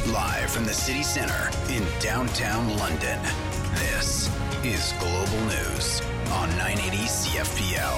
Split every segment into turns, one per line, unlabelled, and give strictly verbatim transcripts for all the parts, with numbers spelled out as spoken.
Live from the city centre in downtown London, this is Global News on nine eighty C F P L.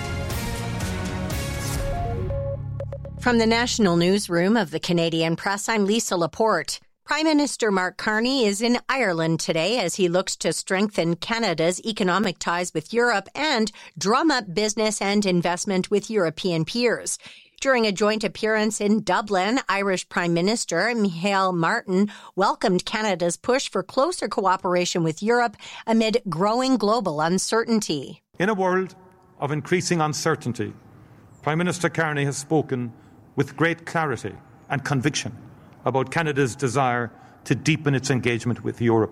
From the National Newsroom of the Canadian Press, I'm Lisa Laporte. Prime Minister Mark Carney is in Ireland today as he looks to strengthen Canada's economic ties with Europe and drum up business and investment with European peers. During a joint appearance in Dublin, Irish Prime Minister Micheál Martin welcomed Canada's push for closer cooperation with Europe amid growing global uncertainty.
In a world of increasing uncertainty, Prime Minister Carney has spoken with great clarity and conviction about Canada's desire to deepen its engagement with Europe.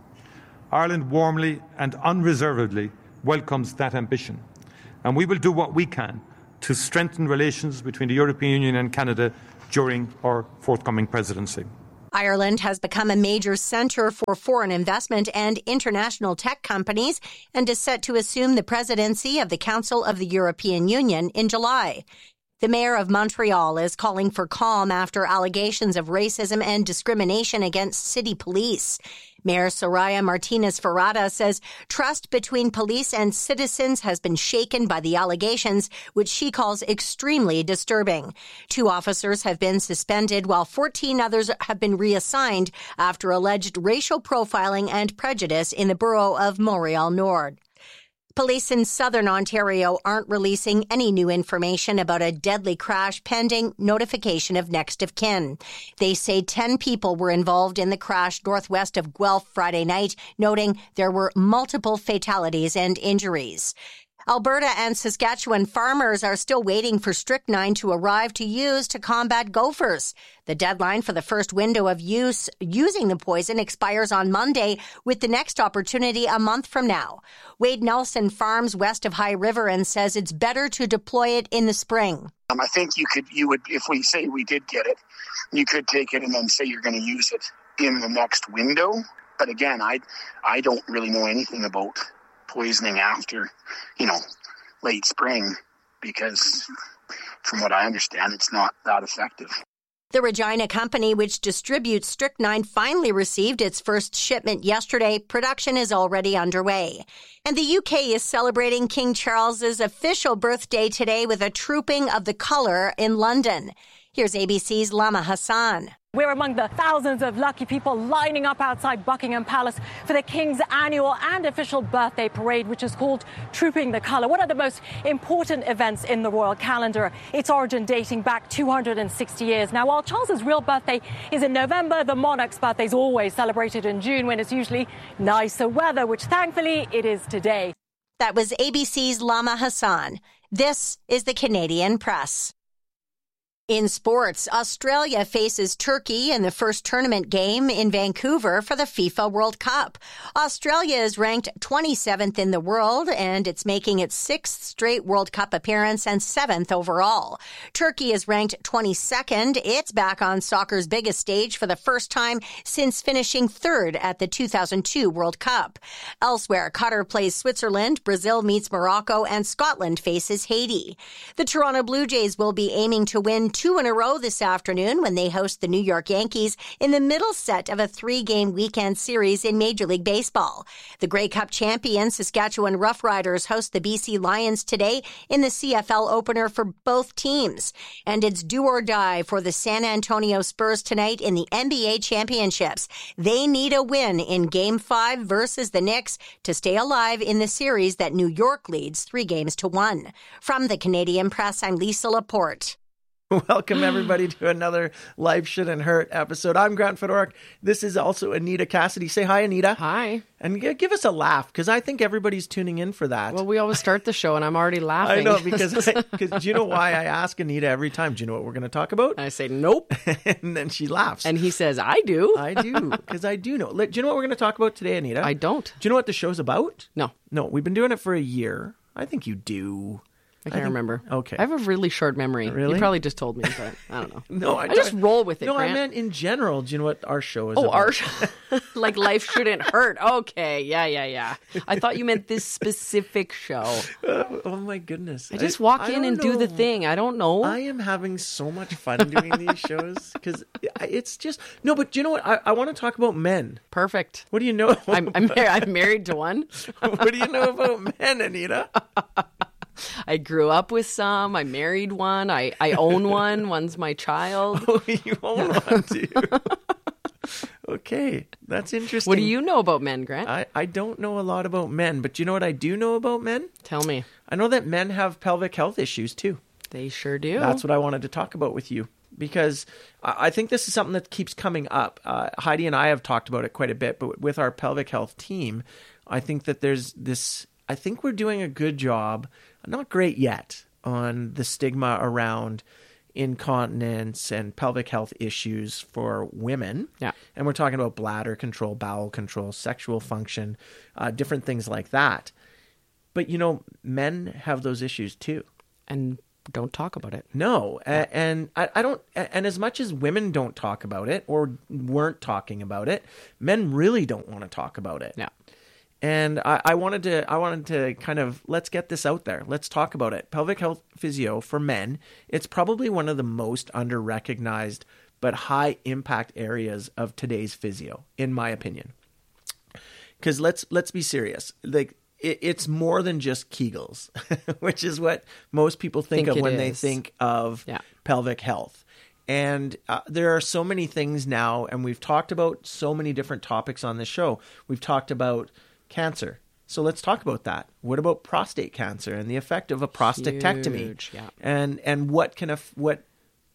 Ireland warmly and unreservedly welcomes that ambition, and we will do what we can to strengthen relations between the European Union and Canada during our forthcoming presidency.
Ireland has become a major centre for foreign investment and international tech companies and is set to assume the presidency of the Council of the European Union in July. The mayor of Montreal is calling for calm after allegations of racism and discrimination against city police. Mayor Soraya Martinez-Ferrada says trust between police and citizens has been shaken by the allegations, which she calls extremely disturbing. Two officers have been suspended while fourteen others have been reassigned after alleged racial profiling and prejudice in the borough of Montreal Nord. Police in southern Ontario aren't releasing any new information about a deadly crash pending notification of next of kin. They say ten people were involved in the crash northwest of Guelph Friday night, noting there were multiple fatalities and injuries. Alberta and Saskatchewan farmers are still waiting for strychnine to arrive to use to combat gophers. The deadline for the first window of use using the poison expires on Monday, with the next opportunity a month from now. Wade Nelson farms west of High River and says it's better to deploy it in the spring.
Um, I think you could, you would, if we say we did get it, you could take it and then say you're going to use it in the next window. But again, I, I don't really know anything about poisoning after, you know, late spring, because from what I understand, it's not that effective.
The Regina company, which distributes strychnine, finally received its first shipment yesterday. Production is already underway. And the U K is celebrating King Charles's official birthday today with a trooping of the colour in London. Here's A B C's Lama Hassan.
We're among the thousands of lucky people lining up outside Buckingham Palace for the King's annual and official birthday parade, which is called Trooping the Colour, one of the most important events in the royal calendar. Its origin dating back two hundred sixty years. Now, while Charles's real birthday is in November, the monarch's birthday is always celebrated in June when it's usually nicer weather, which thankfully it is today.
That was A B C's Lama Hassan. This is the Canadian Press. In sports, Australia faces Turkey in the first tournament game in Vancouver for the FIFA World Cup. Australia is ranked twenty-seventh in the world, and it's making its sixth straight World Cup appearance and seventh overall. Turkey is ranked twenty-second. It's back on soccer's biggest stage for the first time since finishing third at the two thousand two World Cup. Elsewhere, Qatar plays Switzerland, Brazil meets Morocco, and Scotland faces Haiti. The Toronto Blue Jays will be aiming to win two in a row this afternoon when they host the New York Yankees in the middle set of a three-game weekend series in Major League Baseball. The Grey Cup champion Saskatchewan Roughriders host the B C Lions today in the C F L opener for both teams. And it's do or die for the San Antonio Spurs tonight in the N B A Championships. They need a win in Game five versus the Knicks to stay alive in the series that New York leads three games to one. From the Canadian Press, I'm Lisa Laporte.
Welcome, everybody, to another Life Shouldn't Hurt episode. I'm Grant Fedoruk. This is also Anita Cassidy. Say hi, Anita.
Hi.
And g- give us a laugh, because I think everybody's tuning in for that.
Well, we always start the show, and I'm already laughing.
I know, because I, cause, do you know why I ask Anita every time? Do you know what we're going to talk about?
I say, nope.
And then she laughs.
And he says, I do.
I do, because I do know. Do you know what we're going to talk about today, Anita?
I don't.
Do you know what the show's about?
No.
No, we've been doing it for a year. I think you do.
I can't I think, remember.
Okay.
I have a really short memory.
Really?
You probably just told me, but I don't know.
no, I,
I just roll with it,
No,
Grant.
I meant in general. Do you know what our show is
Oh,
about?
our show. Like life shouldn't hurt. Okay. Yeah, yeah, yeah. I thought you meant this specific show.
Oh, oh my goodness.
I just
I,
walk
I
in and
know.
do the thing. I don't know.
I am having so much fun doing these shows because it's just... No, but do you know what? I, I want to talk about men.
Perfect.
What do you know?
I'm, I'm, mar- I'm married to one.
What do you know about men, Anita?
I grew up with some. I married one. I, I own one. One's my child.
Oh, you own one too. Okay, that's interesting.
What do you know about men, Grant?
I, I don't know a lot about men, but you know what I do know about men?
Tell me.
I know that men have pelvic health issues too.
They sure do.
That's what I wanted to talk about with you because I think this is something that keeps coming up. Uh, Heidi and I have talked about it quite a bit, but with our pelvic health team, I think that there's this, I think we're doing a good job, not great yet, on the stigma around incontinence and pelvic health issues for women.
Yeah.
And we're talking about bladder control, bowel control, sexual function, uh, different things like that. But, you know, men have those issues too.
And don't talk about it.
No. Yeah. And I, I don't, and as much as women don't talk about it or weren't talking about it, men really don't want to talk about it.
Yeah.
And I, I wanted to, I wanted to kind of, let's get this out there. Let's talk about it. Pelvic health physio for men, it's probably one of the most under-recognized but high impact areas of today's physio, in my opinion. Because let's let's be serious. Like it, it's more than just Kegels, which is what most people think, think of when is. they think of yeah. pelvic health. And uh, there are so many things now, and we've talked about so many different topics on this show. We've talked about cancer. So let's talk about that. What about prostate cancer and the effect of a prostatectomy?
Huge, yeah.
And and what can af- what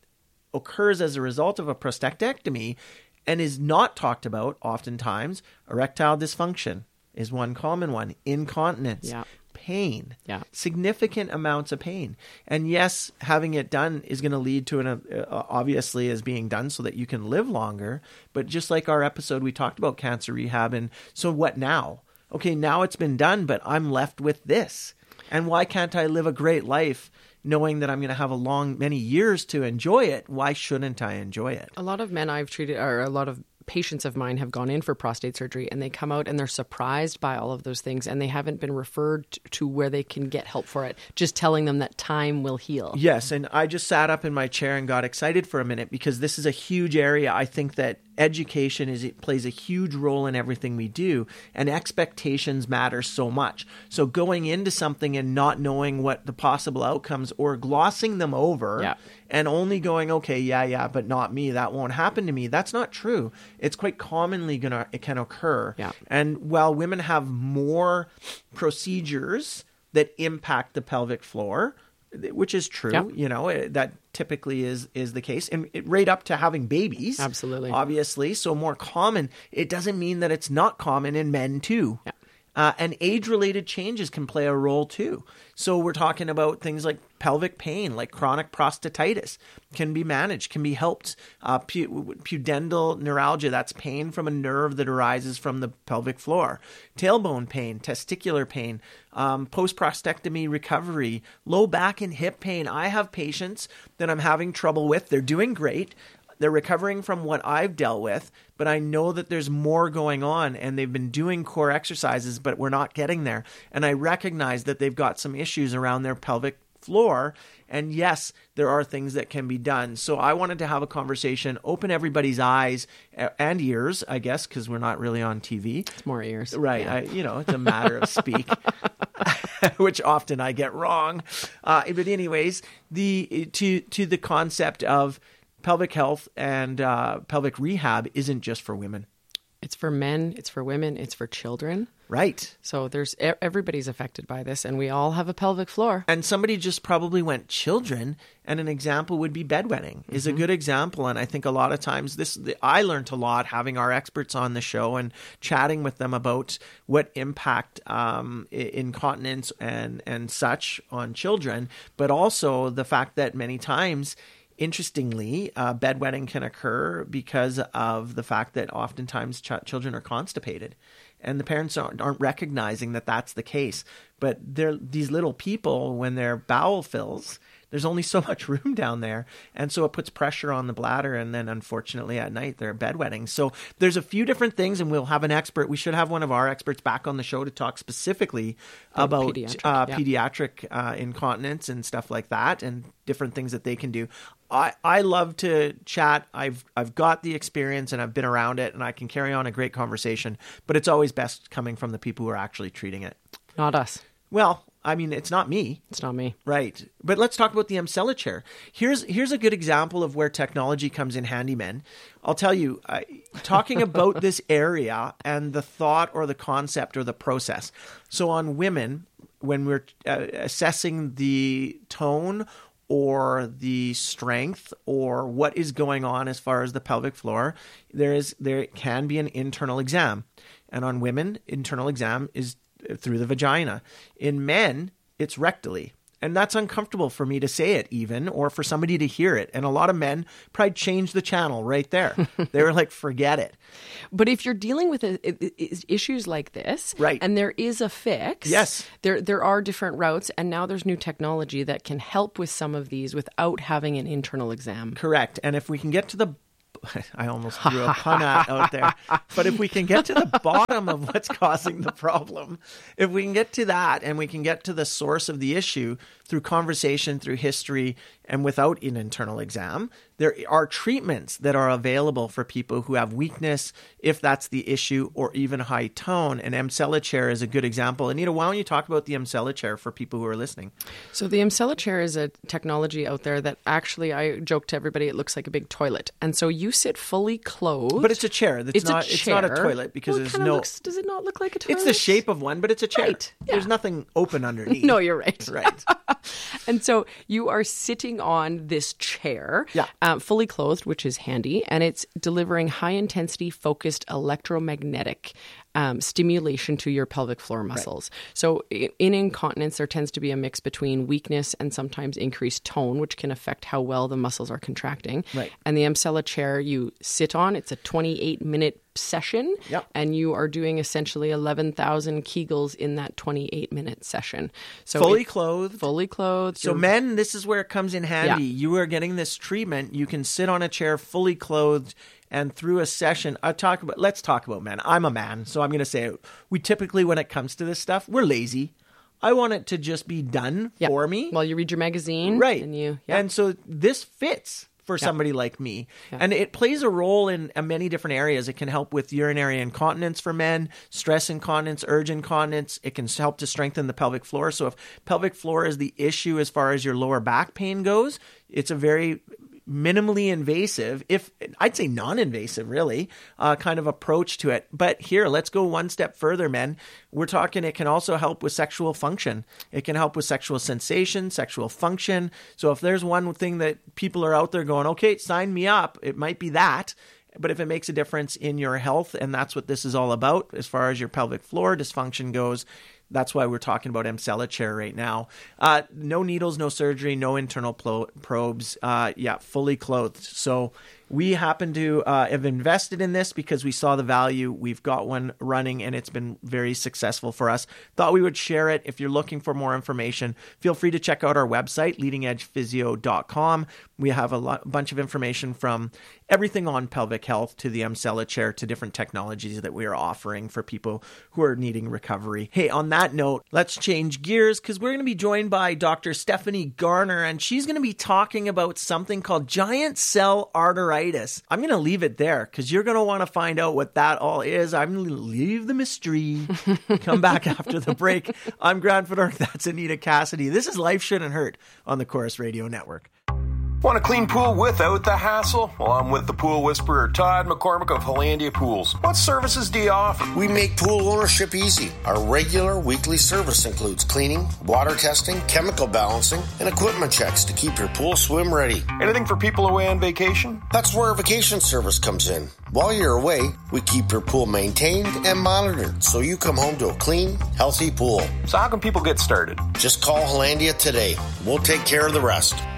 occurs as a result of a prostatectomy and is not talked about oftentimes? Erectile dysfunction is one common one. Incontinence.
Yeah.
Pain.
Yeah.
Significant amounts of pain. And yes, having it done is going to lead to an uh, obviously as being done so that you can live longer. But just like our episode, we talked about cancer rehab. And so what now? Okay, now it's been done, but I'm left with this. And why can't I live a great life knowing that I'm going to have a long, many years to enjoy it? Why shouldn't I enjoy it?
A lot of men I've treated, or a lot of patients of mine have gone in for prostate surgery and they come out and they're surprised by all of those things and they haven't been referred to where they can get help for it, just telling them that time will heal.
Yes, and I just sat up in my chair and got excited for a minute because this is a huge area. I think that education is it plays a huge role in everything we do, and expectations matter so much. So going into something and not knowing what the possible outcomes or glossing them over
yeah.
and only going, okay, yeah, yeah, but not me, that won't happen to me. That's not true. It's quite commonly gonna it can occur.
Yeah.
And while women have more procedures that impact the pelvic floor, which is true,
yeah.
you know, that typically is is the case, and it, right up to having babies.
Absolutely.
Obviously, so more common. It doesn't mean that it's not common in men too.
Yeah.
Uh, and age-related changes can play a role too. So we're talking about things like pelvic pain, like chronic prostatitis, can be managed, can be helped. Uh, pu- pudendal neuralgia, that's pain from a nerve that arises from the pelvic floor. Tailbone pain, testicular pain, um, post-prostatectomy recovery, low back and hip pain. I have patients that I'm having trouble with. They're doing great. They're recovering from what I've dealt with, but I know that there's more going on, and they've been doing core exercises, but we're not getting there. And I recognize that they've got some issues around their pelvic floor. And yes, there are things that can be done. So I wanted to have a conversation, open everybody's eyes and ears, I guess, because we're not really on T V.
It's more ears.
Right.
Yeah.
I, you know, it's a matter of speak, which often I get wrong. Uh, but anyways, the to to the concept of pelvic health and uh, pelvic rehab isn't just for women.
It's for men, it's for women, it's for children.
Right.
So there's everybody's affected by this, and we all have a pelvic floor.
And somebody just probably went children, and an example would be bedwetting is mm-hmm. a good example. And I think a lot of times this, I learned a lot having our experts on the show and chatting with them about what impact um, incontinence and, and such on children, but also the fact that many times Interestingly, uh, bedwetting can occur because of the fact that oftentimes ch- children are constipated, and the parents aren't, aren't recognizing that that's the case. But they're these little people, when their bowel fills, there's only so much room down there. And so it puts pressure on the bladder. And then unfortunately at night, they're bedwetting. So there's a few different things, and we'll have an expert. We should have one of our experts back on the show to talk specifically about
pediatric,
uh,
yeah.
pediatric uh, incontinence and stuff like that, and different things that they can do. I, I love to chat. I've I've got the experience and I've been around it, and I can carry on a great conversation. But it's always best coming from the people who are actually treating it.
Not us.
Well, I mean, it's not me.
It's not me.
Right. But let's talk about the Emsella chair. Here's here's a good example of where technology comes in handy, men. I'll tell you, uh, talking about this area and the thought or the concept or the process. So on women, when we're uh, assessing the tone or the strength or what is going on as far as the pelvic floor, there is there can be an internal exam. And on women, internal exam is through the vagina. In men, it's rectally. And that's uncomfortable for me to say it even, or for somebody to hear it. And a lot of men probably change the channel right there. They were like, forget it.
But if you're dealing with a, it, it, issues like this,
right,
and there is a fix,
yes,
there there are different routes, and now there's new technology that can help with some of these without having an internal exam.
Correct. And if we can get to the I almost threw a pun out there. But if we can get to the bottom of what's causing the problem, if we can get to that and we can get to the source of the issue through conversation, through history, and without an internal exam, there are treatments that are available for people who have weakness, if that's the issue, or even high tone. And Emsella chair is a good example. Anita, why don't you talk about the Emsella chair for people who are listening?
So the Emsella chair is a technology out there that actually, I joke to everybody, it looks like a big toilet. And so you sit fully clothed.
But it's a chair. That's
it's
not,
a chair.
It's not a toilet because
well, it
there's no...
Looks, does it not look like a toilet?
It's the shape of one, but it's a chair.
Right. Yeah.
There's nothing open underneath.
No, you're right.
Right.
And so you are sitting on this chair,
yeah.
um, fully clothed, which is handy, and it's delivering high-intensity focused electromagnetic um, stimulation to your pelvic floor muscles. Right. So in incontinence, there tends to be a mix between weakness and sometimes increased tone, which can affect how well the muscles are contracting.
Right.
And the Emsella chair you sit on, it's a twenty-eight minute session,
yep.
and you are doing essentially eleven thousand Kegels in that twenty-eight minute session. So
fully
it,
clothed.
Fully clothed.
So men, this is where it comes in handy. Yeah. You are getting this treatment. You can sit on a chair fully clothed, and through a session, I talk about, let's talk about men. I'm a man, so I'm going to say we typically, when it comes to this stuff, we're lazy. I want it to just be done
yep.
for me.
Well, you read your magazine.
Right.
And, you, yep.
and so this fits for somebody yeah. like me. Yeah. And it plays a role in uh, many different areas. It can help with urinary incontinence for men, stress incontinence, urge incontinence. It can help to strengthen the pelvic floor. So if pelvic floor is the issue as far as your lower back pain goes, it's a very minimally invasive, if I'd say non-invasive really, uh, kind of approach to it. But here, let's go one step further, men. We're talking it can also help with sexual function. It can help with sexual sensation, sexual function. So if there's one thing that people are out there going, okay, sign me up, it might be that. But if it makes a difference in your health, and that's what this is all about as far as your pelvic floor dysfunction goes, that's why we're talking about Emsella chair right now. Uh, no needles, no surgery, no internal plo- probes. Uh, yeah, fully clothed. So we happen to uh, have invested in this because we saw the value. We've got one running, and it's been very successful for us. Thought we would share it. If you're looking for more information, feel free to check out our website, leading edge physio dot com. We have a lot, bunch of information from everything on pelvic health to the Emsella chair to different technologies that we are offering for people who are needing recovery. Hey, on that note, let's change gears because we're going to be joined by Doctor Stephanie Garner, and she's going to be talking about something called giant cell arteritis. I'm going to leave it there because you're going to want to find out what that all is. I'm going to leave the mystery. Come back after the break. I'm Grant Fedork. That's Anita Cassidy. This is Life Shouldn't Hurt on the Chorus Radio Network.
Want a clean pool without the hassle? Well, I'm with the pool whisperer, Todd McCormick of Hollandia Pools. What services do you offer?
We make pool ownership easy. Our regular weekly service includes cleaning, water testing, chemical balancing, and equipment checks to keep your pool swim ready.
Anything for people away on vacation?
That's where our vacation service comes in. While you're away, we keep your pool maintained and monitored so you come home to a clean, healthy pool.
So how can people get started?
Just call Hollandia today. We'll take care of the rest.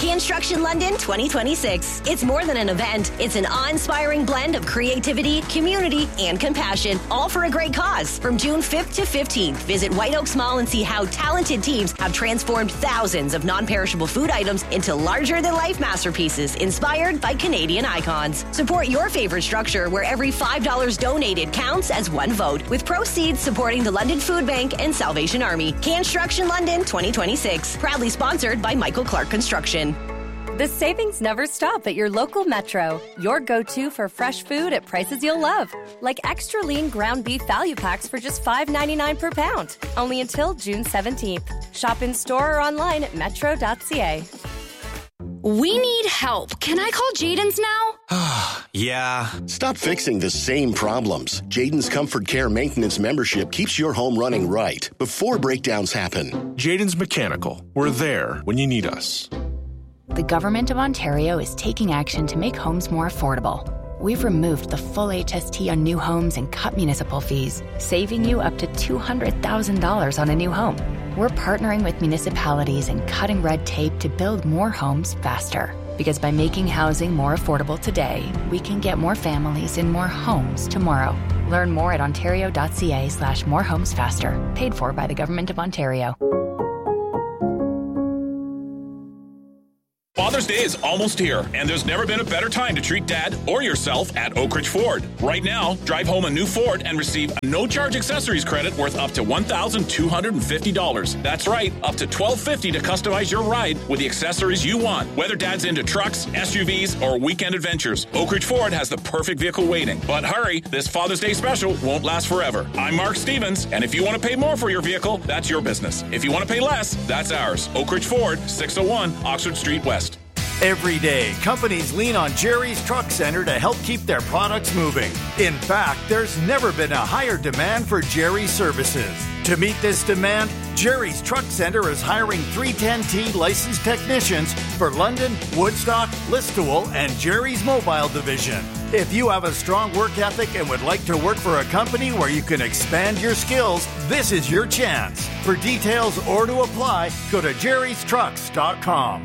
Construction London twenty twenty-six. It's more than an event. It's an awe-inspiring blend of creativity, community, and compassion, all for a great cause. From June fifth to fifteenth, visit White Oaks Mall and see how talented teams have transformed thousands of non-perishable food items into larger-than-life masterpieces inspired by Canadian icons. Support your favorite structure where every five dollars donated counts as one vote, with proceeds supporting the London Food Bank and Salvation Army. Construction London twenty twenty-six. Proudly sponsored by Michael Clark Construction.
The savings never stop at your local Metro. Your go-to for fresh food at prices you'll love. Like extra lean ground beef value packs for just five ninety-nine per pound. Only until June seventeenth. Shop in store or online at metro dot c a.
We need help. Can I call Jaden's now?
Yeah.
Stop fixing the same problems. Jaden's Comfort Care Maintenance membership keeps your home running right before breakdowns happen.
Jaden's Mechanical. We're there when you need us.
The Government of Ontario is taking action to make homes more affordable. We've removed the full H S T on new homes and cut municipal fees, saving you up to two hundred thousand dollars on a new home. We're partnering with municipalities and cutting red tape to build more homes faster. Because by making housing more affordable today, we can get more families in more homes tomorrow. Learn more at ontario.ca slash more homes faster. Paid for by the Government of Ontario.
Father's Day is almost here, and there's never been a better time to treat Dad or yourself at Oak Ridge Ford. Right now, drive home a new Ford and receive a no-charge accessories credit worth up to one thousand two hundred fifty dollars. That's right, up to twelve fifty to customize your ride with the accessories you want. Whether Dad's into trucks, S U Vs, or weekend adventures, Oak Ridge Ford has the perfect vehicle waiting. But hurry, this Father's Day special won't last forever. I'm Mark Stevens, and if you want to pay more for your vehicle, that's your business. If you want to pay less, that's ours. Oak Ridge Ford, six oh one Oxford Street West.
Every day, companies lean on Jerry's Truck Center to help keep their products moving. In fact, there's never been a higher demand for Jerry's services. To meet this demand, Jerry's Truck Center is hiring three ten T licensed technicians for London, Woodstock, Listowel, and Jerry's Mobile Division. If you have a strong work ethic and would like to work for a company where you can expand your skills, this is your chance. For details or to apply, go to jerrys trucks dot com.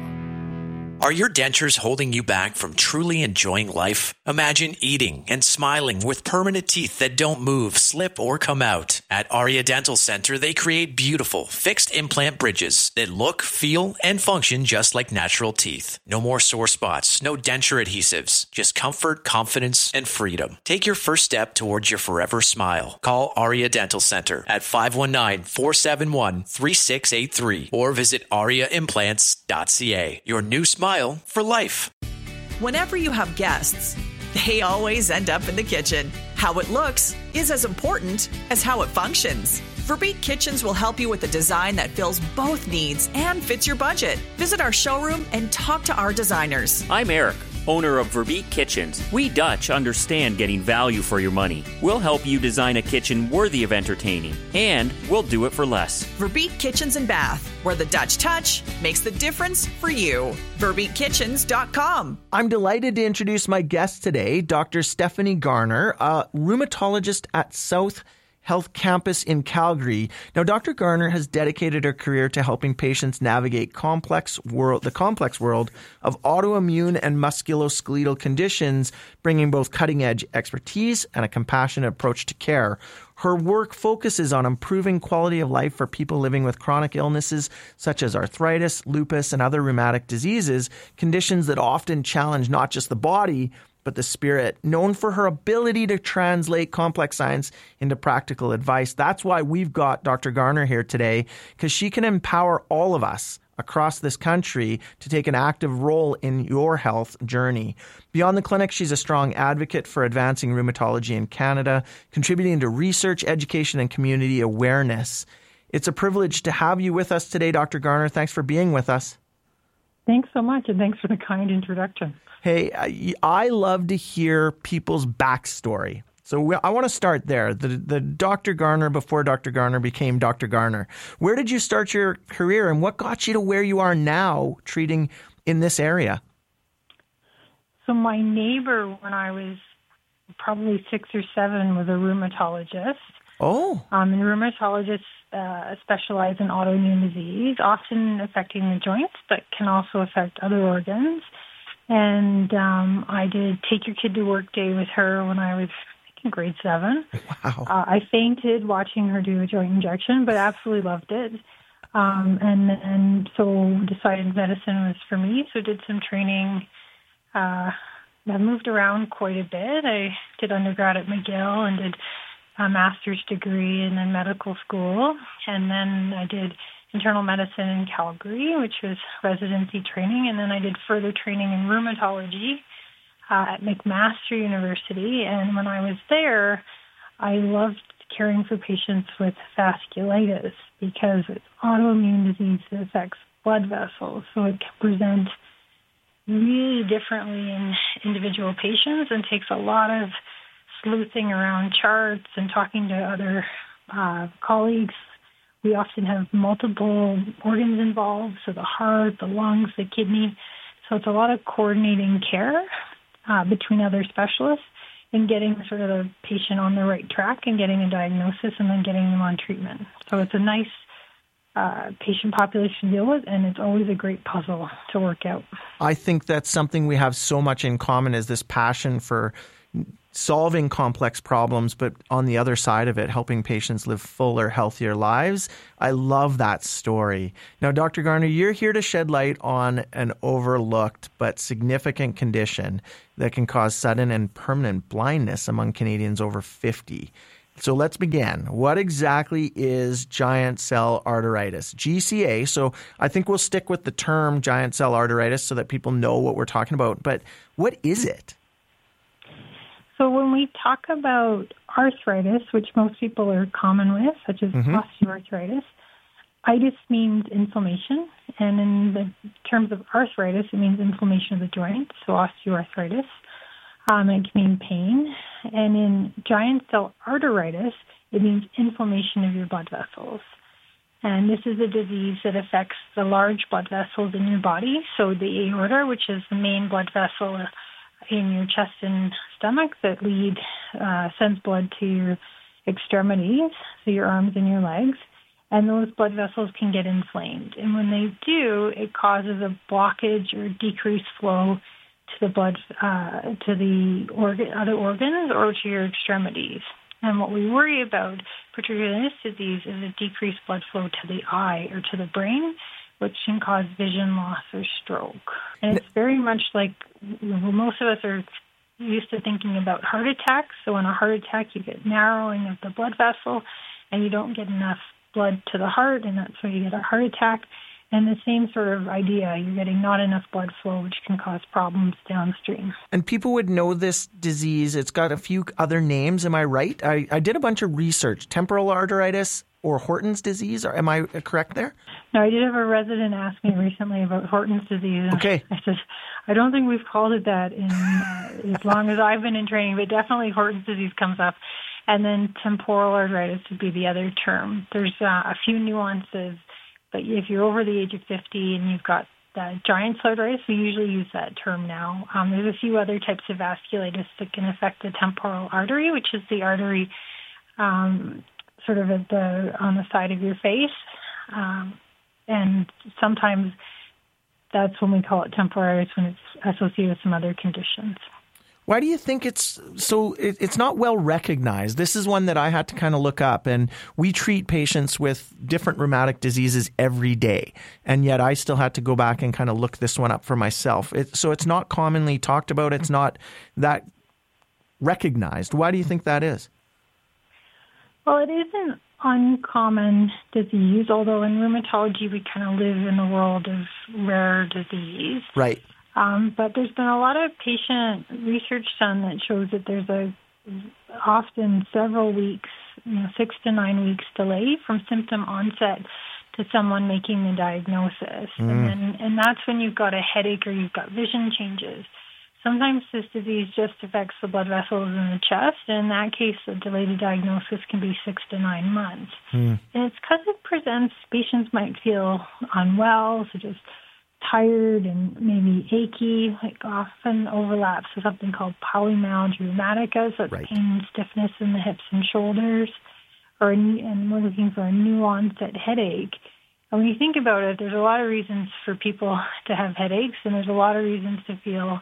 Are your dentures holding you back from truly enjoying life? Imagine eating and smiling with permanent teeth that don't move, slip, or come out. At Aria Dental Center, they create beautiful, fixed implant bridges that look, feel, and function just like natural teeth. No more sore spots, no denture adhesives, just comfort, confidence, and freedom. Take your first step towards your forever smile. Call Aria Dental Center at five one nine, four seven one, three six eight three or visit aria implants dot c a. Your new smile for life.
Whenever you have guests, they always end up in the kitchen. How it looks is as important as how it functions. Verbeek Kitchens will help you with a design that fills both needs and fits your budget. Visit our showroom and talk to our designers.
I'm Eric, owner of Verbeek Kitchens. We Dutch understand getting value for your money. We'll help you design a kitchen worthy of entertaining, and we'll do it for less.
Verbeek Kitchens and Bath, where the Dutch touch makes the difference for you. verbeek kitchens dot com.
I'm delighted to introduce my guest today, Doctor Stephanie Garner, a rheumatologist at South Health Campus in Calgary. Now, Doctor Garner has dedicated her career to helping patients navigate complex world, the complex world of autoimmune and musculoskeletal conditions, bringing both cutting-edge expertise and a compassionate approach to care. Her work focuses on improving quality of life for people living with chronic illnesses such as arthritis, lupus, and other rheumatic diseases, conditions that often challenge not just the body, but the spirit. Known for her ability to translate complex science into practical advice. That's why we've got Doctor Garner here today, because she can empower all of us across this country to take an active role in your health journey. Beyond the clinic, she's a strong advocate for advancing rheumatology in Canada, contributing to research, education, and community awareness. It's a privilege to have you with us today, Doctor Garner. Thanks for being with us.
Thanks so much, and thanks for the kind introduction.
Hey, I, I love to hear people's backstory. So we, I want to start there. The the Doctor Garner before Doctor Garner became Doctor Garner. Where did you start your career, and what got you to where you are now treating in this area?
So my neighbor, when I was probably six or seven, was a rheumatologist.
Oh.
Um, and rheumatologists uh, specialize in autoimmune disease, often affecting the joints, but can also affect other organs. And um, I did Take Your Kid to Work Day with her when I was in grade seven.
Wow.
Uh, I fainted watching her do a joint injection, but absolutely loved it. Um, and and so decided medicine was for me. So did some training. Uh, I moved around quite a bit. I did undergrad at McGill and did a master's degree and then medical school. And then I did internal medicine in Calgary, which was residency training. And then I did further training in rheumatology uh, at McMaster University. And when I was there, I loved caring for patients with vasculitis because it's autoimmune disease that affects blood vessels. So it can present really differently in individual patients and takes a lot of sleuthing around charts and talking to other uh, colleagues. We often have multiple organs involved, so the heart, the lungs, the kidney. So it's a lot of coordinating care uh, between other specialists and getting sort of the patient on the right track and getting a diagnosis and then getting them on treatment. So it's a nice uh, patient population to deal with, and it's always a great puzzle to work out.
I think that's something we have so much in common is this passion for solving complex problems, but on the other side of it, helping patients live fuller, healthier lives. I love that story. Now, Doctor Garner, you're here to shed light on an overlooked but significant condition that can cause sudden and permanent blindness among Canadians over fifty. So let's begin. What exactly is giant cell arteritis? G C A, so I think we'll stick with the term giant cell arteritis so that people know what we're talking about. But what is it?
So when we talk about arthritis, which most people are common with, such as mm-hmm. osteoarthritis, itis means inflammation. And in the terms of arthritis, it means inflammation of the joints, so osteoarthritis. Um, it can mean pain. And in giant cell arteritis, it means inflammation of your blood vessels. And this is a disease that affects the large blood vessels in your body, so the aorta, which is the main blood vessel in your chest and stomach that lead, uh, sends blood to your extremities, so your arms and your legs, and those blood vessels can get inflamed. And when they do, it causes a blockage or decreased flow to the blood, uh, to the organ, other organs or to your extremities. And what we worry about, particularly in this disease, is a decreased blood flow to the eye or to the brain, which can cause vision loss or stroke. And it's very much like most of us are used to thinking about heart attacks. So in a heart attack, you get narrowing of the blood vessel, and you don't get enough blood to the heart, and that's why you get a heart attack. And the same sort of idea, you're getting not enough blood flow, which can cause problems downstream.
And people would know this disease. It's got a few other names. Am I right? I, I did a bunch of research. Temporal arteritis or Horton's disease. Or am I correct there?
No, I did have a resident ask me recently about Horton's disease.
Okay.
I said, I don't think we've called it that in uh, as long as I've been in training, but definitely Horton's disease comes up. And then temporal arteritis would be the other term. There's uh, a few nuances. But if you're over the age of fifty and you've got the giant cell arteritis, we usually use that term now. Um, there's a few other types of vasculitis that can affect the temporal artery, which is the artery um, sort of at the on the side of your face. Um, and sometimes that's when we call it temporal arteritis, when it's associated with some other conditions.
Why do you think it's so, it, it's not well recognized? This is one that I had to kind of look up, and we treat patients with different rheumatic diseases every day. And yet I still had to go back and kind of look this one up for myself. It, so it's not commonly talked about. It's not that recognized. Why do you think that is?
Well, it is an uncommon disease, although in rheumatology we kind of live in a world of rare disease.
Right.
Um, but there's been a lot of patient research done that shows that there's a often several weeks, you know, six to nine weeks delay from symptom onset to someone making the diagnosis. Mm. And then, and that's when you've got a headache or you've got vision changes. Sometimes this disease just affects the blood vessels in the chest, and in that case, the delayed diagnosis can be six to nine months. Mm. And it's because it presents, patients might feel unwell, so just tired and maybe achy, like often overlaps with something called polymyalgia rheumatica, so it's right. pain and stiffness in the hips and shoulders. or a, and we're looking for a new onset headache. And when you think about it, there's a lot of reasons for people to have headaches, and there's a lot of reasons to feel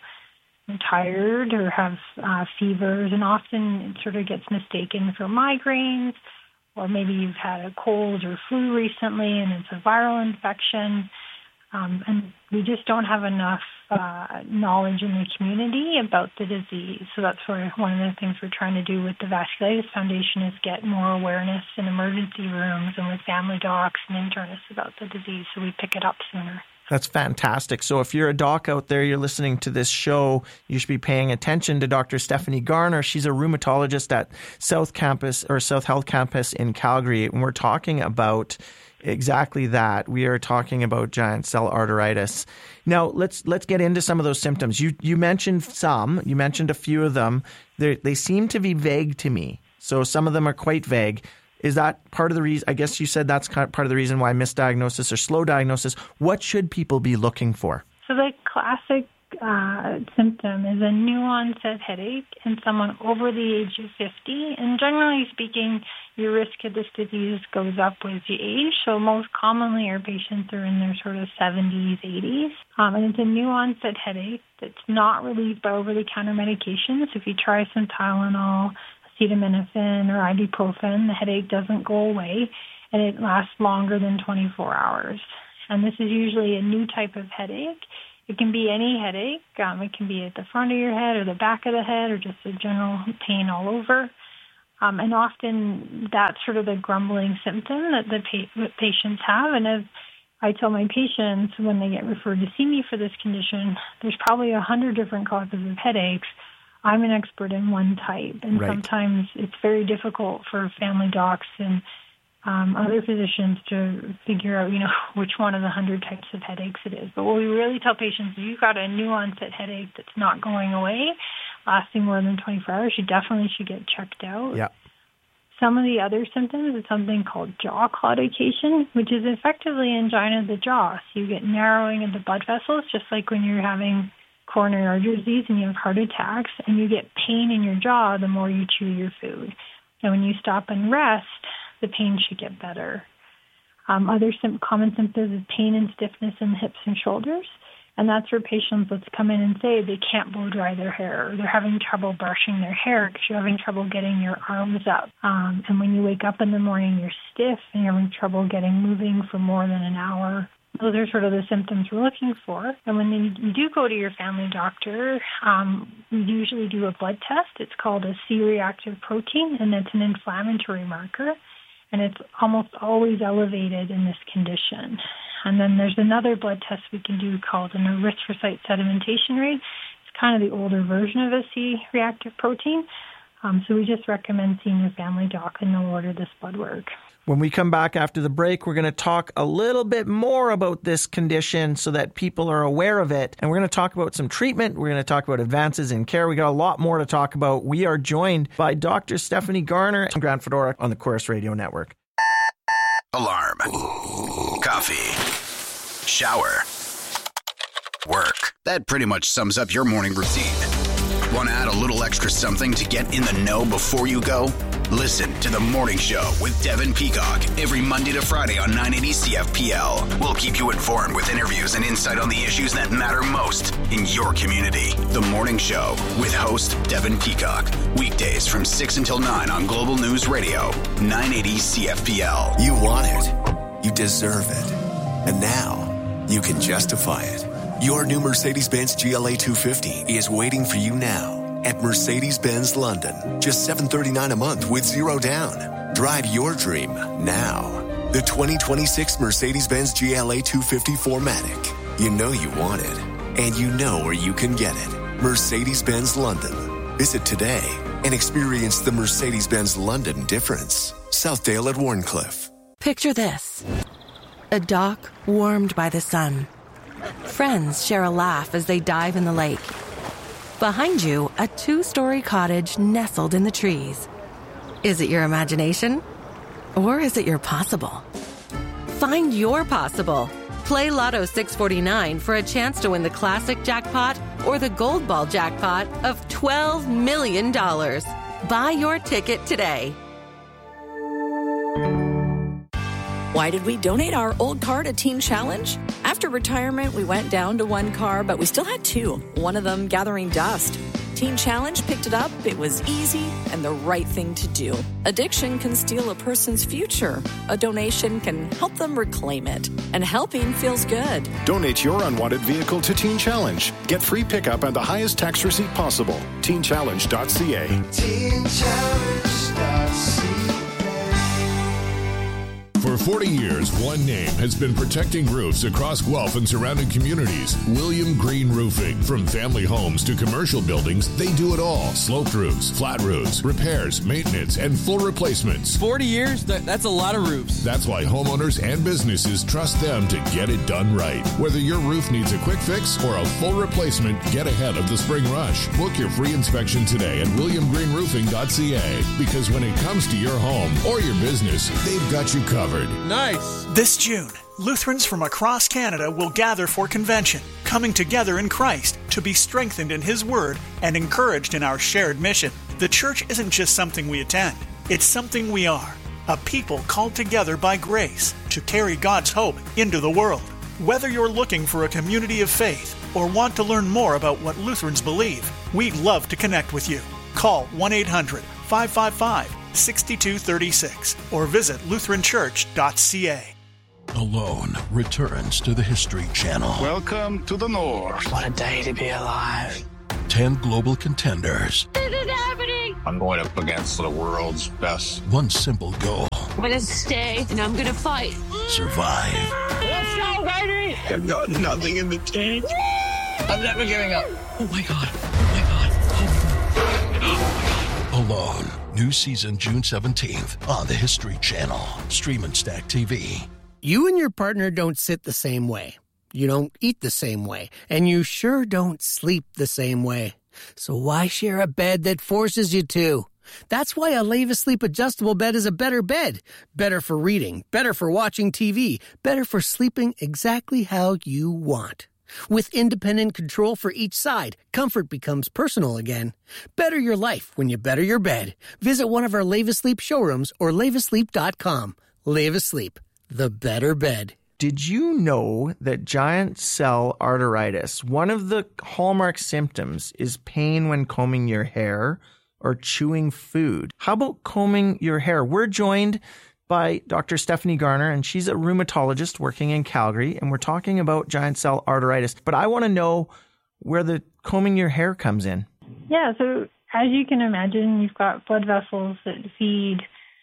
tired or have uh, fevers, and often it sort of gets mistaken for migraines, or maybe you've had a cold or flu recently and it's a viral infection. Um, and we just don't have enough uh, knowledge in the community about the disease. So that's where one of the things we're trying to do with the Vasculitis Foundation is get more awareness in emergency rooms and with family docs and internists about the disease so we pick it up sooner.
That's fantastic. So if you're a doc out there, you're listening to this show, you should be paying attention to Doctor Stephanie Garner. She's a rheumatologist at South Campus or South Health Campus in Calgary. And we're talking about exactly that. We are talking about giant cell arteritis. Now, let's let's get into some of those symptoms. You you mentioned some. You mentioned a few of them. They they seem to be vague to me. So some of them are quite vague. Is that part of the reason? I guess you said that's part of the reason why misdiagnosis or slow diagnosis. What should people be looking for?
So the classic uh, symptom is a new onset headache in someone over the age of fifty. And generally speaking, your risk of this disease goes up with the age. So most commonly, our patients are in their sort of seventies, eighties. Um, and it's a new onset headache that's not relieved by over-the-counter medications. If you try some Tylenol, acetaminophen, or ibuprofen, the headache doesn't go away, and it lasts longer than twenty-four hours. And this is usually a new type of headache. It can be any headache. Um, it can be at the front of your head or the back of the head or just a general pain all over. Um, and often that's sort of the grumbling symptom that the pa- patients have. And as I tell my patients when they get referred to see me for this condition, there's probably a hundred different causes of headaches. I'm an expert in one type, and right. sometimes it's very difficult for family docs and um, other physicians to figure out, you know, which one of the hundred types of headaches it is. But what we really tell patients is you've got a new onset headache that's not going away, lasting more than twenty-four hours, you definitely should get checked out.
Yeah.
Some of the other symptoms is something called jaw claudication, which is effectively angina of the jaw. So you get narrowing of the blood vessels, just like when you're having coronary artery disease and you have heart attacks, and you get pain in your jaw the more you chew your food. And when you stop and rest, the pain should get better. Um, other sim- common symptoms is pain and stiffness in the hips and shoulders, and that's where patients let's come in and say they can't blow dry their hair, or they're having trouble brushing their hair because you're having trouble getting your arms up. Um, and when you wake up in the morning, you're stiff and you're having trouble getting moving for more than an hour. Those are sort of the symptoms we're looking for. And when you do go to your family doctor, um, we usually do a blood test. It's called a C-reactive protein, and it's an inflammatory marker. And it's almost always elevated in this condition. And then there's another blood test we can do called an erythrocyte sedimentation rate. It's kind of the older version of a C-reactive protein. Um, so we just recommend seeing your family doc, and they'll order this blood work.
When we come back after the break, we're going to talk a little bit more about this condition so that people are aware of it. And we're going to talk about some treatment. We're going to talk about advances in care. We got a lot more to talk about. We are joined by Doctor Stephanie Garner and Grant Fedora on the Corus Radio Network.
Alarm. Coffee. Shower. Work. That pretty much sums up your morning routine. Want to add a little extra something to get in the know before you go? Listen to The Morning Show with Devin Peacock every Monday to Friday on nine eighty C F P L. We'll keep you informed with interviews and insight on the issues that matter most in your community. The Morning Show with host Devin Peacock. Weekdays from six until nine on Global News Radio, nine eighty C F P L.
You want it. You deserve it. And now you can justify it. Your new Mercedes-Benz G L A two fifty is waiting for you now at Mercedes-Benz London. Just seven hundred thirty-nine dollars a month with zero down. Drive your dream now. The twenty twenty-six Mercedes-Benz G L A two fifty four matic. You know you want it, and you know where you can get it. Mercedes-Benz London. Visit today and experience the Mercedes-Benz London difference. Southdale at Warncliffe.
Picture this. A dock warmed by the sun. Friends share a laugh as they dive in the lake. Behind you, a two-story cottage nestled in the trees. Is it your imagination? Or is it your possible? Find your possible. Play Lotto six forty-nine for a chance to win the classic jackpot or the gold ball jackpot of twelve million dollars. Buy your ticket today.
Why did we donate our old car to Teen Challenge? After retirement, we went down to one car, but we still had two, one of them gathering dust. Teen Challenge picked it up, it was easy, and the right thing to do. Addiction can steal a person's future. A donation can help them reclaim it. And helping feels good.
Donate your unwanted vehicle to Teen Challenge. Get free pickup and the highest tax receipt possible. teen challenge dot c a.
teen challenge dot c a.
For forty years, one name has been protecting roofs across Guelph and surrounding communities. William Green Roofing. From family homes to commercial buildings, they do it all. Sloped roofs, flat roofs, repairs, maintenance, and full replacements.
forty years? That, that's a lot of roofs.
That's why homeowners and businesses trust them to get it done right. Whether your roof needs a quick fix or a full replacement, get ahead of the spring rush. Book your free inspection today at william green roofing dot c a. Because when it comes to your home or your business, they've got you covered.
Nice.
This June, Lutherans from across Canada will gather for convention, coming together in Christ to be strengthened in His Word and encouraged in our shared mission. The church isn't just something we attend, it's something we are. A people called together by grace to carry God's hope into the world. Whether you're looking for a community of faith or want to learn more about what Lutherans believe, we'd love to connect with you. Call one eight hundred five five five six two three six or visit lutheran church dot c a.
Alone returns to the History Channel.
Welcome to the North.
What a day to be alive.
Ten global contenders.
This is happening.
I'm going up against the world's best.
One simple goal.
I'm going to stay and I'm going to fight.
Survive.
Let's go, baby.
I've got nothing in the tank.
I'm never giving up.
Oh my God. Oh my God. Oh my God. Oh my God. Alone. New season June seventeenth on the History Channel. Stream and Stack T V.
You and your partner don't sit the same way. You don't eat the same way. And you sure don't sleep the same way. So why share a bed that forces you to? That's why a Leva Sleep adjustable bed is a better bed. Better for reading, better for watching T V, better for sleeping exactly how you want. With independent control for each side, comfort becomes personal again. Better your life when you better your bed. Visit one of our Leva Sleep showrooms or leva sleep dot com. Leva Sleep, the better bed.
Did you know that giant cell arteritis, one of the hallmark symptoms is pain when combing your hair or chewing food? How about combing your hair? We're joined by Doctor Stephanie Garner, and she's a rheumatologist working in Calgary, and we're talking about giant cell arteritis. But I want to know where the combing your hair comes in.
Yeah, so as you can imagine, you've got blood vessels that feed,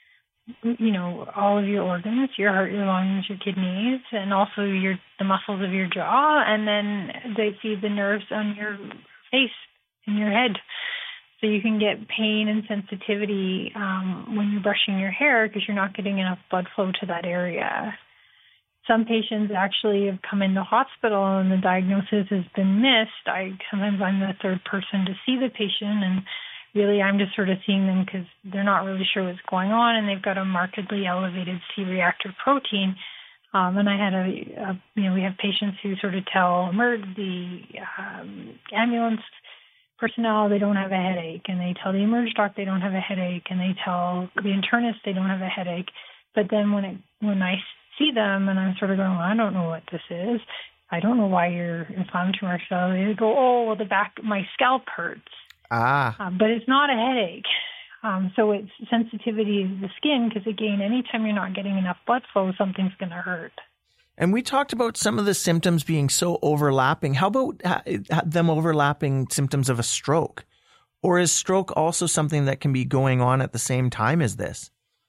you know, all of your organs, your heart, your lungs, your kidneys, and also your the muscles of your jaw, and then they feed the nerves on your face and your head. So you can get pain and sensitivity um, when you're brushing your hair because you're not getting enough blood flow to that area. Some patients actually have come into hospital and the diagnosis has been missed. I sometimes I'm the third person to see the patient, and really I'm just sort of seeing them because they're not really sure what's going on, and they've got a markedly elevated C-reactive protein. Um, and I had a, a, you know, we have patients who sort of tell emerge the um, ambulance personnel they don't have a headache, and they tell the emerge doc they don't have a headache, and they tell the internist they don't have a headache. But then when it when I see them and I'm sort of going, well, I don't know what this is. I don't know why you're inflammatory. So they go, oh, well, the back, my scalp hurts.
Ah.
Uh, but it's not a headache. Um, so it's sensitivity to the skin because, again, anytime you're not getting enough blood flow, something's going to hurt.
And we talked about some of the symptoms being so overlapping. How about them overlapping symptoms of a stroke? Or is stroke also something that can be going on at the same time as this?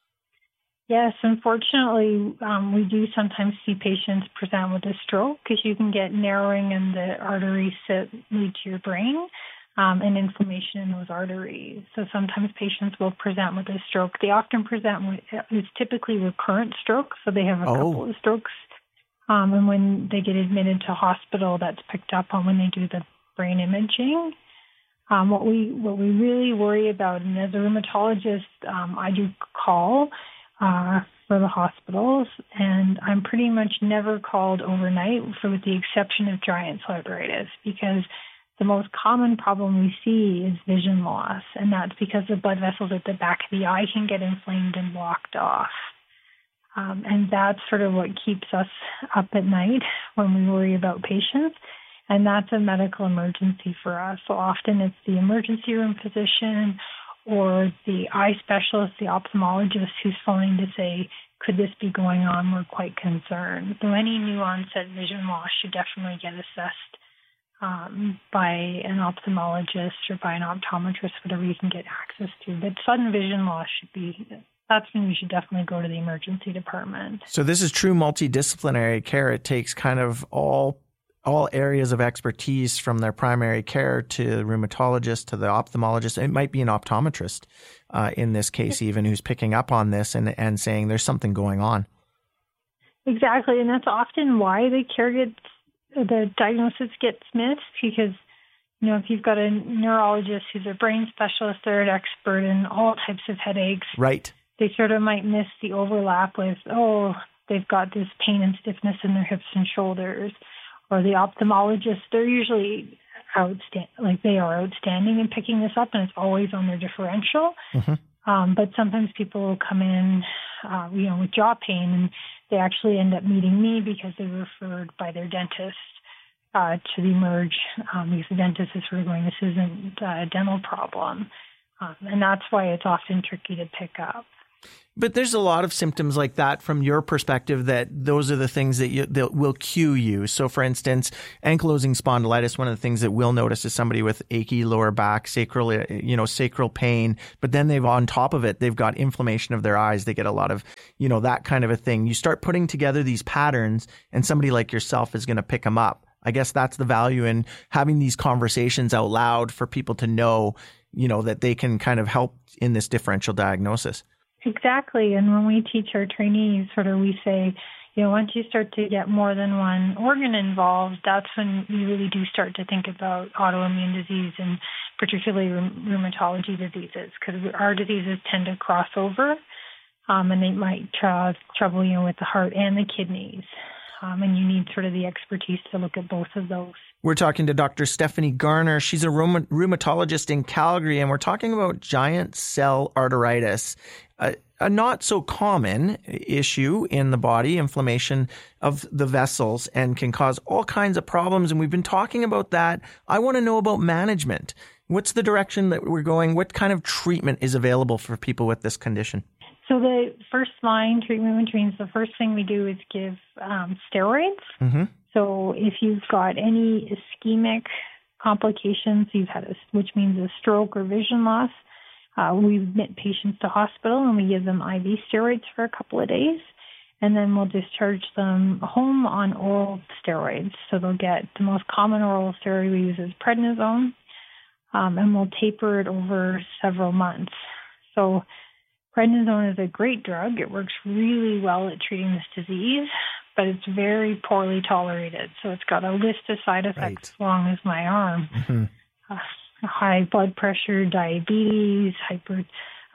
Yes, unfortunately, um, we do sometimes see patients present with a stroke because you can get narrowing in the arteries that lead to your brain um, and inflammation in those arteries. So sometimes patients will present with a stroke. They often present with, it's typically recurrent stroke, so they have a oh. couple of strokes. Um, and when they get admitted to hospital, that's picked up on when they do the brain imaging. Um, what we what we really worry about, and as a rheumatologist, um, I do call uh, for the hospitals, and I'm pretty much never called overnight, for with the exception of giant cell arteritis, because the most common problem we see is vision loss, and that's because the blood vessels at the back of the eye can get inflamed and blocked off. Um, and that's sort of what keeps us up at night when we worry about patients. And that's a medical emergency for us. So often it's the emergency room physician or the eye specialist, the ophthalmologist who's phoning to say, could this be going on? We're quite concerned. So any new onset vision loss should definitely get assessed um, by an ophthalmologist or by an optometrist, whatever you can get access to. But sudden vision loss should be, that's when you should definitely go to the emergency department.
So this is true multidisciplinary care. It takes kind of all all areas of expertise, from their primary care to the rheumatologist to the ophthalmologist. It might be an optometrist uh, in this case even who's picking up on this and, and saying there's something going on.
Exactly, and that's often why the care gets, the diagnosis gets missed, because, you know, if you've got a neurologist who's a brain specialist, they're an expert in all types of headaches.
Right.
They sort of might miss the overlap with, oh, they've got this pain and stiffness in their hips and shoulders. Or the ophthalmologist, they're usually outstanding, like they are outstanding in picking this up, and it's always on their differential. Mm-hmm. Um, but sometimes people will come in, uh, you know, with jaw pain, and they actually end up meeting me because they were referred by their dentist uh, to the Emerge, um, because the dentist is sort of going, this isn't a dental problem. Um, and that's why it's often tricky to pick up.
But there's a lot of symptoms like that from your perspective that those are the things that, you, that will cue you. So, for instance, ankylosing spondylitis, one of the things that we'll notice is somebody with achy lower back, sacral, you know, sacral pain, but then they've, on top of it, they've got inflammation of their eyes. They get a lot of, you know, that kind of a thing. You start putting together these patterns, and somebody like yourself is going to pick them up. I guess that's the value in having these conversations out loud for people to know, you know, that they can kind of help in this differential diagnosis.
Exactly. And when we teach our trainees, sort of we say, you know, once you start to get more than one organ involved, that's when you really do start to think about autoimmune disease and particularly rheumatology diseases, because our diseases tend to cross over, um, and they might cause trouble, you know, with the heart and the kidneys. Um, and you need sort of the expertise to look at both of those.
We're talking to Doctor Stephanie Garner. She's a rheumatologist in Calgary, and we're talking about giant cell arteritis, a, a not so common issue in the body, inflammation of the vessels, and can cause all kinds of problems. And we've been talking about that. I want to know about management. What's the direction that we're going? What kind of treatment is available for people with this condition?
So the first line treatment, which means the first thing we do is give um, steroids.
Mm-hmm.
So if you've got any ischemic complications, you've had a, which means a stroke or vision loss, uh, we admit patients to hospital and we give them I V steroids for a couple of days, and then we'll discharge them home on oral steroids. So they'll get the most common oral steroid we use is prednisone, um, and we'll taper it over several months. So prednisone is a great drug. It works really well at treating this disease, but it's very poorly tolerated. So it's got a list of side effects right. as long as my arm. Mm-hmm. Uh, high blood pressure, diabetes, hyper,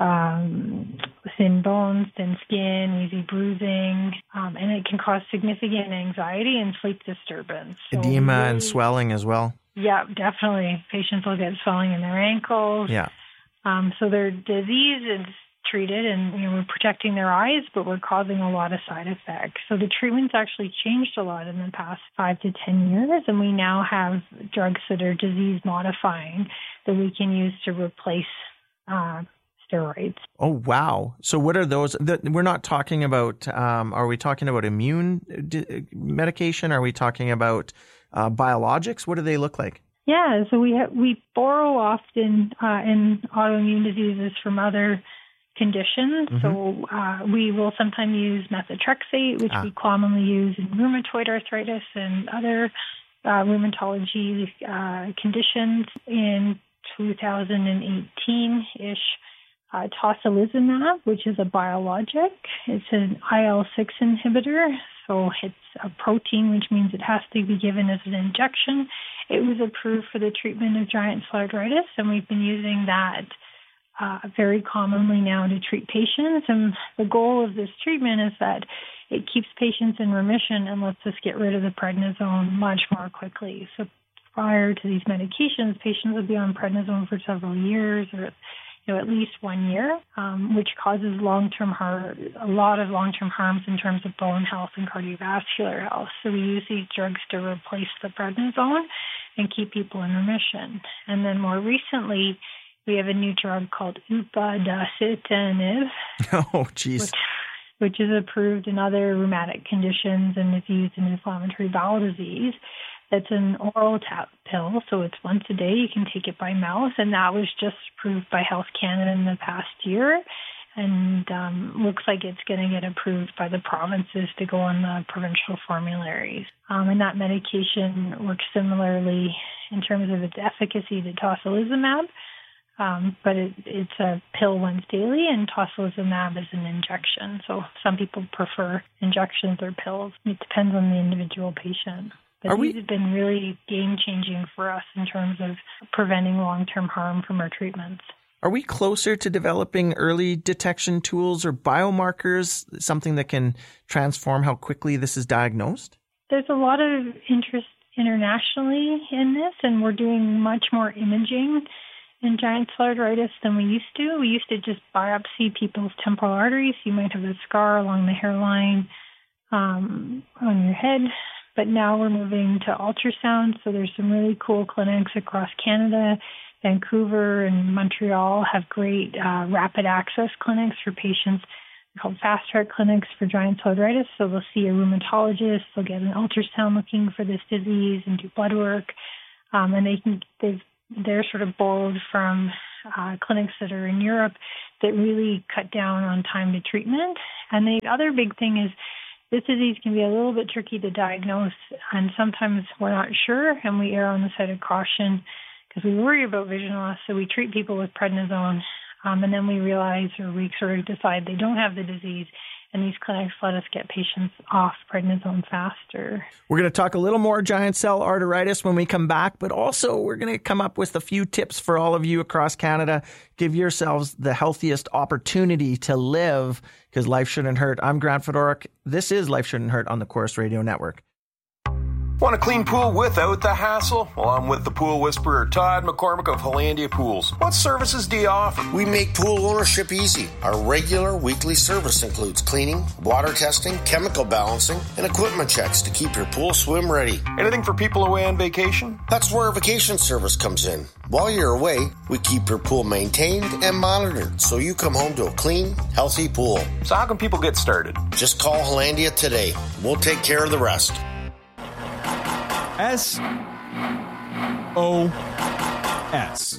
um, thin bones, thin skin, easy bruising, um, and it can cause significant anxiety and sleep disturbance. So
edema really, and swelling as well.
Yeah, definitely. Patients will get swelling in their ankles.
Yeah.
Um, so their disease is treated, and you know, we're protecting their eyes, but we're causing a lot of side effects. So the treatment's actually changed a lot in the past five to ten years, and we now have drugs that are disease modifying that we can use to replace uh, steroids.
Oh, wow. So what are those? We're not talking about, um, are we talking about immune medication? Are we talking about uh, biologics? What do they look like?
Yeah, so we ha- we borrow often uh, in autoimmune diseases from other conditions. Mm-hmm. So uh, we will sometimes use methotrexate, which ah. we commonly use in rheumatoid arthritis and other uh, rheumatology uh, conditions. In two thousand eighteen-ish, uh, tocilizumab, which is a biologic. It's an I L six inhibitor, so it's a protein, which means it has to be given as an injection. It was approved for the treatment of giant cell arteritis, and we've been using that Uh, very commonly now to treat patients. And the goal of this treatment is that it keeps patients in remission and lets us get rid of the prednisone much more quickly. So prior to these medications, patients would be on prednisone for several years, or you know, at least one year, um, which causes long-term harm, a lot of long-term harms in terms of bone health and cardiovascular health. So we use these drugs to replace the prednisone and keep people in remission. And then more recently, we have a new drug called upadacitinib.
Oh, geez.
Which, which is approved in other rheumatic conditions and is used in inflammatory bowel disease. It's an oral tap pill, so it's once a day. You can take it by mouth, and that was just approved by Health Canada in the past year, and um, looks like it's going to get approved by the provinces to go on the provincial formularies. Um, and that medication works similarly in terms of its efficacy to tocilizumab, um, but it, it's a pill once daily, and tocilizumab is an injection. So some people prefer injections or pills. It depends on the individual patient. But
Are
these
we...
have been really game-changing for us in terms of preventing long-term harm from our treatments.
Are we closer to developing early detection tools or biomarkers, something that can transform how quickly this is diagnosed?
There's a lot of interest internationally in this, and we're doing much more imaging in giant cell arteritis than we used to. We used to just biopsy people's temporal arteries. You might have a scar along the hairline um, on your head. But now we're moving to ultrasound, so there's some really cool clinics across Canada. Vancouver and Montreal have great uh, rapid access clinics for patients called fast track clinics for giant cell arteritis. So they'll see a rheumatologist, they'll get an ultrasound looking for this disease and do blood work, um, and they can they've they're sort of borrowed from uh, clinics that are in Europe that really cut down on time to treatment. And the other big thing is, this disease can be a little bit tricky to diagnose, and sometimes we're not sure, and we err on the side of caution because we worry about vision loss, so we treat people with prednisone, um, and then we realize or we sort of decide they don't have the disease, and these clinics let us get patients off prednisone faster.
We're going to talk a little more giant cell arteritis when we come back, but also we're going to come up with a few tips for all of you across Canada. Give yourselves the healthiest opportunity to live, because life shouldn't hurt. I'm Grant Fedoruk. This is Life Shouldn't Hurt on the Chorus Radio Network.
Want a clean pool without the hassle? Well, I'm with the pool whisperer, Todd McCormick of Hollandia Pools. What services do you offer?
We make pool ownership easy. Our regular weekly service includes cleaning, water testing, chemical balancing, and equipment checks to keep your pool swim ready.
Anything for people away on vacation?
That's where our vacation service comes in. While you're away, we keep your pool maintained and monitored so you come home to a clean, healthy pool.
So how can people get started?
Just call Hollandia today. We'll take care of the rest.
S O S.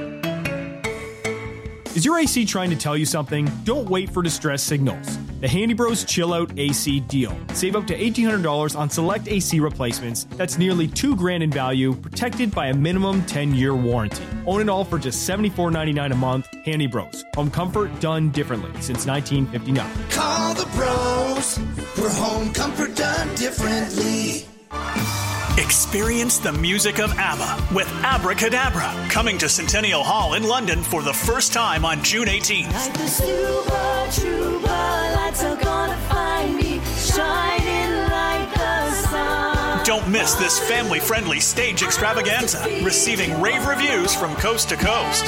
Is your A C trying to tell you something? Don't wait for distress signals. The Handy Bros Chill Out A C deal. Save up to eighteen hundred dollars on select A C replacements. That's nearly two grand in value, protected by a minimum ten-year warranty. Own it all for just seventy-four ninety-nine a month. Handy Bros. Home comfort done differently since nineteen fifty-nine.
Call the bros for home comfort done differently.
Experience the music of ABBA with Abracadabra, coming to Centennial Hall in London for the first time on June eighteenth.
Like the super trooper, lights are gonna find me, shining like the sun.
Don't miss this family-friendly stage extravaganza, receiving rave reviews from coast to coast.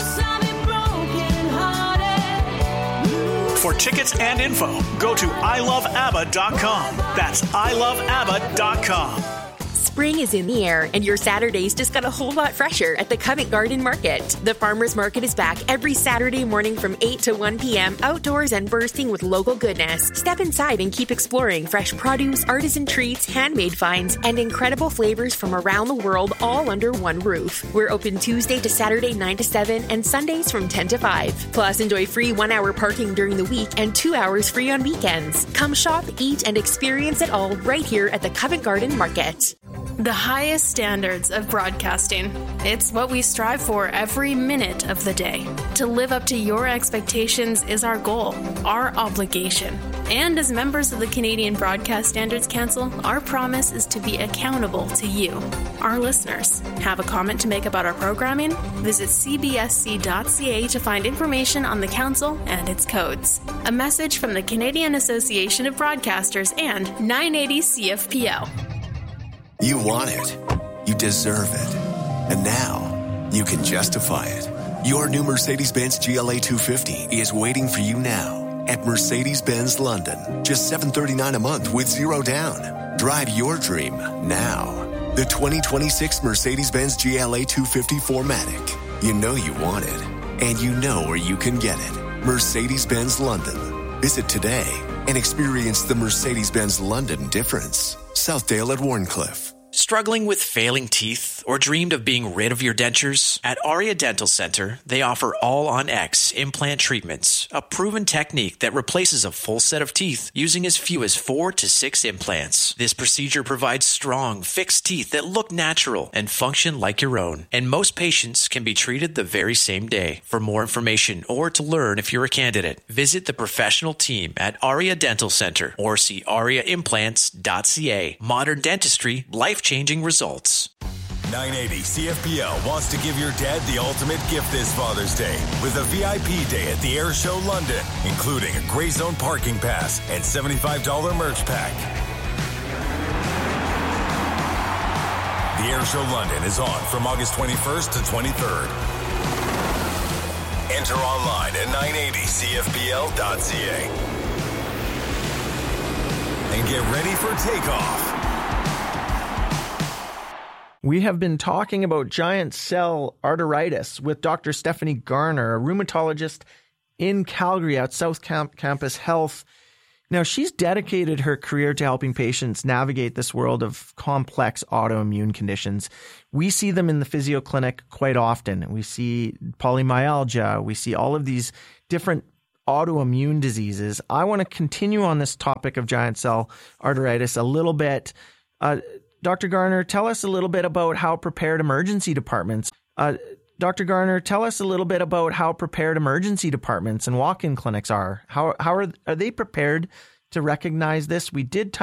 For tickets and info, go to I love abba dot com. That's I love abba dot com.
Spring is in the air, and your Saturdays just got a whole lot fresher at the Covent Garden Market. The Farmers Market is back every Saturday morning from eight to one p.m., outdoors and bursting with local goodness. Step inside and keep exploring fresh produce, artisan treats, handmade finds, and incredible flavors from around the world, all under one roof. We're open Tuesday to Saturday nine to seven and Sundays from ten to five. Plus, enjoy free one-hour parking during the week and two hours free on weekends. Come shop, eat, and experience it all right here at the Covent Garden Market.
The highest standards of broadcasting. It's what we strive for every minute of the day. To live up to your expectations is our goal, our obligation. And as members of the Canadian Broadcast Standards Council, our promise is to be accountable to you, our listeners. Have a comment to make about our programming? Visit c b s c dot c a to find information on the council and its codes. A message from the Canadian Association of Broadcasters and nine eighty C F P L.
You want it. You deserve it. And now you can justify it. Your new Mercedes-Benz G L A two fifty is waiting for you now at Mercedes-Benz London. Just seven hundred thirty-nine dollars a month with zero down. Drive your dream now. The twenty twenty-six Mercedes-Benz G L A two fifty four matic. You know you want it, and you know where you can get it. Mercedes-Benz London. Visit today and experience the Mercedes-Benz London difference. Southdale at Warncliffe.
Struggling with failing teeth or dreamed of being rid of your dentures? At Aria Dental Center, they offer all-on-X implant treatments, a proven technique that replaces a full set of teeth using as few as four to six implants. This procedure provides strong, fixed teeth that look natural and function like your own, and most patients can be treated the very same day. For more information or to learn if you're a candidate, visit the professional team at Aria Dental Center or see aria implants dot c a. Modern dentistry, life-changing results.
nine eighty C F P L wants to give your dad the ultimate gift this Father's Day with a V I P day at the Air Show London, including a Grey Zone parking pass and seventy-five dollars merch pack. The Air Show London is on from August twenty-first to twenty-third. Enter online at nine eighty C F P L dot c a. And get ready for takeoff.
We have been talking about giant cell arteritis with Doctor Stephanie Garner, a rheumatologist in Calgary at South Camp Campus Health. Now, she's dedicated her career to helping patients navigate this world of complex autoimmune conditions. We see them in the physio clinic quite often. We see polymyalgia. We see all of these different autoimmune diseases. I want to continue on this topic of giant cell arteritis a little bit. Uh, Doctor Garner, tell us a little bit about how prepared emergency departments. Uh, Doctor Garner, tell us a little bit about how prepared emergency departments and walk-in clinics are. How how are are they prepared to recognize this? We did